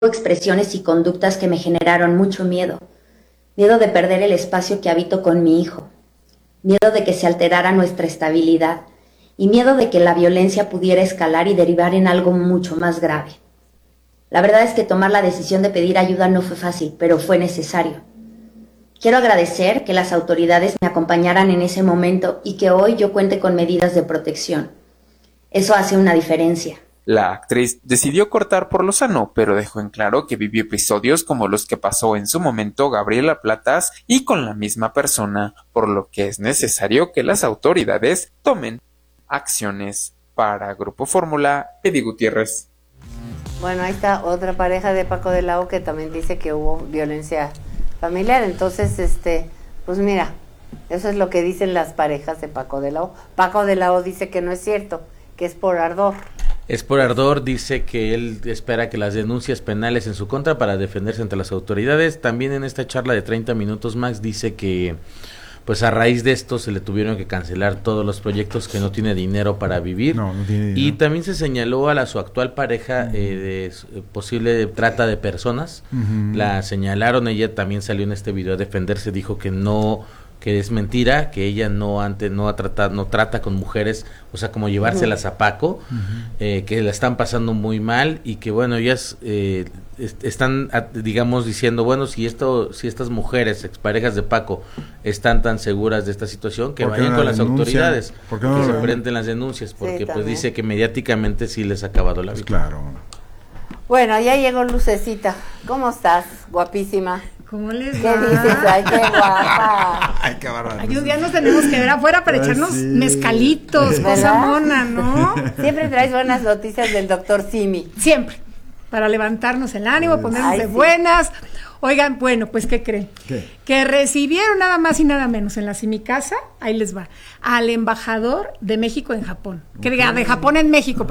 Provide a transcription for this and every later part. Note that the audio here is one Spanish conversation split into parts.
expresiones y conductas que me generaron mucho miedo. Miedo de perder el espacio que habito con mi hijo. Miedo de que se alterara nuestra estabilidad. Y miedo de que la violencia pudiera escalar y derivar en algo mucho más grave. La verdad es que tomar la decisión de pedir ayuda no fue fácil, pero fue necesario. Quiero agradecer que las autoridades me acompañaran en ese momento y que hoy yo cuente con medidas de protección. Eso hace una diferencia. La actriz decidió cortar por lo sano, pero dejó en claro que vivió episodios como los que pasó en su momento Gabriela Platas y con la misma persona, por lo que es necesario que las autoridades tomen acciones. Para Grupo Fórmula, Eddie Gutiérrez. Bueno, ahí está otra pareja de Paco de la O que también dice que hubo violencia familiar. Entonces, pues mira, eso es lo que dicen las parejas de Paco de la O. Paco de la O dice que no es cierto, que es por ardor. Es por ardor, dice que él espera que las denuncias penales en su contra para defenderse ante las autoridades. También en esta charla de 30 minutos, Max dice que pues a raíz de esto se le tuvieron que cancelar todos los proyectos, que no tiene dinero para vivir. No tiene dinero. Y también se señaló a su actual pareja de posible trata de personas. La señalaron, ella también salió en este video a defenderse, dijo que no, que es mentira, que ella no trata con mujeres, o sea, como llevárselas a Paco, que la están pasando muy mal y que bueno, ellas están, digamos, diciendo, bueno, si estas mujeres, exparejas de Paco, están tan seguras de esta situación, que vayan con las autoridades, que se presenten las denuncias, porque pues dice que mediáticamente sí les ha acabado la vida. Claro. Bueno, ya llegó Lucecita. ¿Cómo estás? Guapísima. ¿Cómo les ¿Qué va? dices? Ay, qué guapa. Ay, qué bárbaro. Ay, un día nos tenemos que ver afuera para echarnos mezcalitos, cosa ¿verdad? Mona, ¿no? Siempre traes buenas noticias del doctor Simi. Siempre. Para levantarnos el ánimo, ponernos de buenas. Oigan, bueno, pues, ¿qué creen? ¿Qué? Que recibieron nada más y nada menos en la Simicasa, ahí les va, al embajador de México en Japón. Que diga, de Japón en México,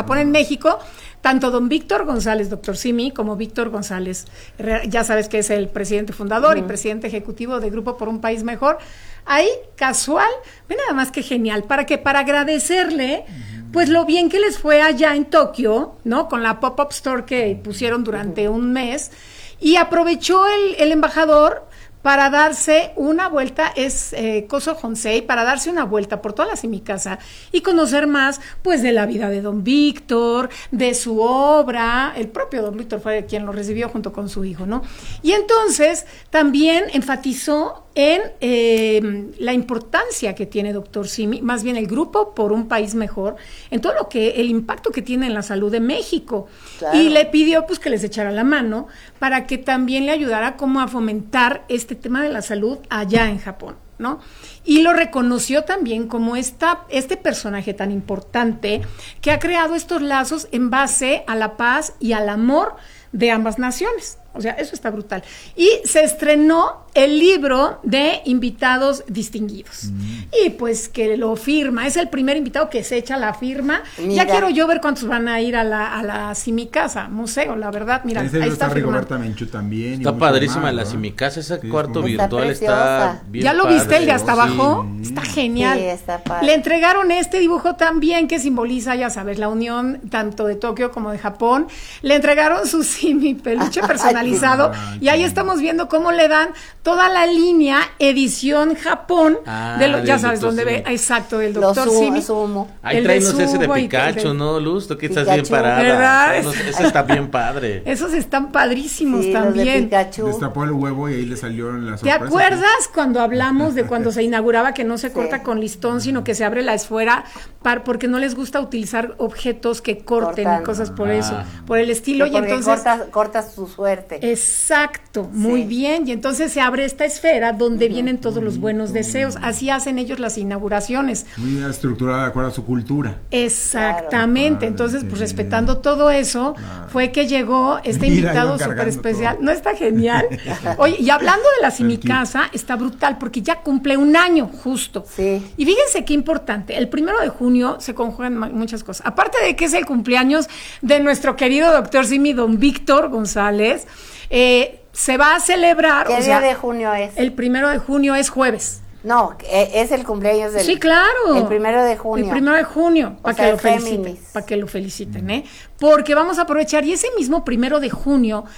tanto don Víctor González, doctor Simi, como Víctor González, ya sabes que es el presidente fundador y presidente ejecutivo de Grupo por un País Mejor. Ahí, casual, ve nada más que genial, para agradecerle pues lo bien que les fue allá en Tokio, ¿no? Con la pop-up store que pusieron durante un mes, y aprovechó el embajador para darse una vuelta, Koso Honsei, para darse una vuelta por toda la Simicasa y conocer más, pues, de la vida de don Víctor, de su obra. El propio don Víctor fue quien lo recibió junto con su hijo, ¿no? Y entonces también enfatizó en la importancia que tiene doctor Simi, más bien el Grupo por un País Mejor, en todo el impacto que tiene en la salud de México. Claro. Y le pidió pues que les echara la mano para que también le ayudara como a fomentar este tema de la salud allá en Japón, ¿no? Y lo reconoció también como este personaje tan importante que ha creado estos lazos en base a la paz y al amor de ambas naciones. O sea, eso está brutal. Y se estrenó el libro de invitados distinguidos. Y pues que lo firma, es el primer invitado que se echa la firma. Mira. Ya quiero yo ver cuántos van a ir a la Simicasa, museo, la verdad. Mira, ahí está Rigoberta Menchú también. Está padrísima la Simicasa, ese cuarto virtual está bien. ¿Ya lo padre, viste el de hasta abajo? Sí. Está genial. Sí, está padre. Le entregaron este dibujo también que simboliza, ya sabes, la unión tanto de Tokio como de Japón. Le entregaron su Simi peluche personalizado. Y ahí estamos viendo cómo le dan toda la línea edición Japón ya sabes dónde ve, exacto, del doctor Simi. Ahí traenos ese de Pikachu, ¿no, Luz? Tú que estás bien parada. ¿Verdad? Ese está bien padre. Esos están padrísimos Los también. de Pikachu. Destapó el huevo y ahí le salieron las ¿Te sorpresas? acuerdas cuando hablamos de cuando se inauguraba que no se corta con listón, sino que se abre la esfera porque no les gusta utilizar objetos que corten y cosas por eso, por el estilo? Y entonces cortas su suerte. Exacto, muy bien. Y entonces se abre esta esfera donde vienen todos los buenos deseos. Así hacen ellos las inauguraciones. Muy estructurada de acuerdo a su cultura. Exactamente. Claro. Entonces, pues respetando todo eso, fue que llegó este invitado súper especial. ¿No está genial? Oye, y hablando de la Simicasa, está brutal porque ya cumple un año justo. Sí. Y fíjense qué importante. El 1 de junio se conjugan muchas cosas. Aparte de que es el cumpleaños de nuestro querido doctor Simi, don Víctor González, se va a celebrar. ¿Qué día de junio es? El 1 de junio es jueves. No, es el cumpleaños del... Sí, claro. El 1 de junio. El 1 de junio, para que lo feliciten. Géminis. Para que lo feliciten, ¿eh? Porque vamos a aprovechar, y ese mismo 1 de junio